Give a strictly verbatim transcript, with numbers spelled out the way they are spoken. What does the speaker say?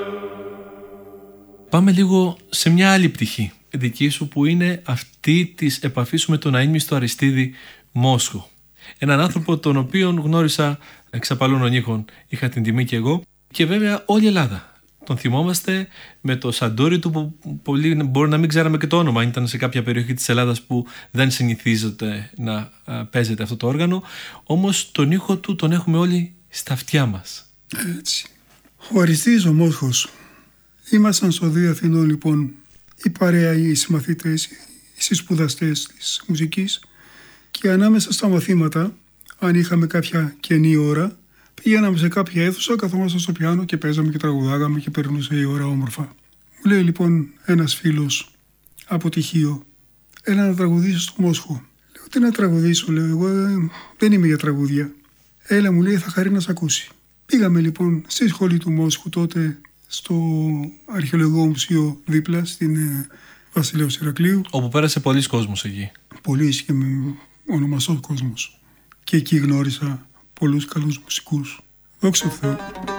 Πάμε λίγο σε μια άλλη πτυχή δική σου, που είναι αυτή της επαφής σου με τον αείμνηστο Αριστίδη Μόσχο. Έναν άνθρωπο τον οποίον γνώρισα εξ απαλών νύχων, είχα την τιμή και εγώ, και βέβαια όλη η Ελλάδα. Τον θυμόμαστε με το σαντούρι του, που πολλοί μπορεί να μην ξέραμε και το όνομα, αν ήταν σε κάποια περιοχή της Ελλάδας που δεν συνηθίζεται να παίζεται αυτό το όργανο. Όμως τον ήχο του τον έχουμε όλοι στα αυτιά μας. Έτσι. Ο Αριστίδης ο Μόσχος. Ήμασταν στο Δίο Αθηνών, λοιπόν, η παρέα, οι συμμαθητές, οι συспουδαστές της μουσικής, και ανάμεσα στα μαθήματα, αν είχαμε κάποια κενή ώρα, πηγαίναμε σε κάποια αίθουσα, καθόμασταν στο πιάνο και παίζαμε και τραγουδάγαμε και περνούσε η ώρα όμορφα. Μου λέει λοιπόν ένας φίλος από τυχείο, έλα να τραγουδήσεις στο Μόσχο. Λέω, τι να τραγουδήσω, λέω, εγώ ε, δεν είμαι για τραγούδια. Έλα, μου λέει, θα χαρεί να σ' ακούσει. Πήγαμε λοιπόν στη σχολή του Μόσχου τότε, στο Αρχαιολογικό Μουσείο δίπλα, στην ε, Βασιλέως Ηρακλείου. Όπου πέρασε πολλοί κόσμος εκεί. Πολλοί και με ονομαστός κόσμος. Και εκεί γνώρισα πολλούς καλούς μουσικούς. Δόξα τω Θεώ.